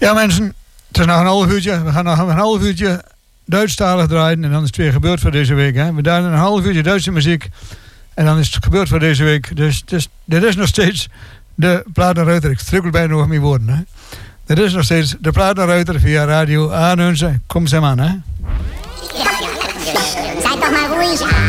Ja mensen, het is nog een half uurtje. We gaan nog een half uurtje Duitsstalig draaien. En dan is het weer gebeurd voor deze week. Hè. We draaien een half uurtje Duitse muziek. En dan is het gebeurd voor deze week. Dus dit is nog steeds de Platenruiter. Ik strukkel bijna nog mijn woorden. Hè. Dit is nog steeds de Platenruiter via Radio Aanhunze. Kom ze maar, hè. Seid doch mal ruhig.